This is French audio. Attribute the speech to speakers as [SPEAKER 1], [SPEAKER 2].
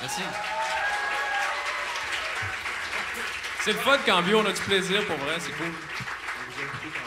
[SPEAKER 1] Merci. C'est le fun qu'en bio, on a du plaisir, pour vrai, c'est cool.